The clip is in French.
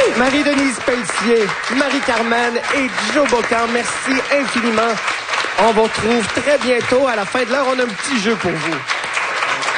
Marie-Denise Pelletier, Marie-Carmen et Joe Bocan, merci infiniment. On vous retrouve très bientôt. À la fin de l'heure, on a un petit jeu pour vous.